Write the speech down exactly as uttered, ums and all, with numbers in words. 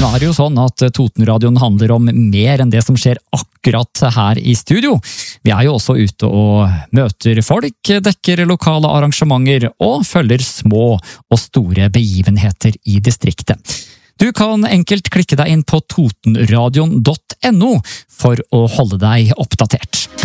nå er det jo sånn at Totenradioen handler om mer enn det som skjer akkurat her i studio. Vi er jo også ute og møter folk, dekker lokale arrangementer og følger små og store begivenheter i distriktet. Du kan enkelt klikke deg inn på totenradion punktum no for å holde deg oppdatert.